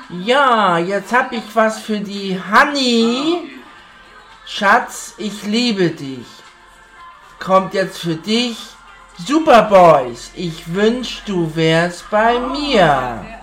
Ja, jetzt hab ich was für die Honey. Schatz, ich liebe dich. Kommt jetzt für dich Superboys. Ich wünsch, du wärst bei mir.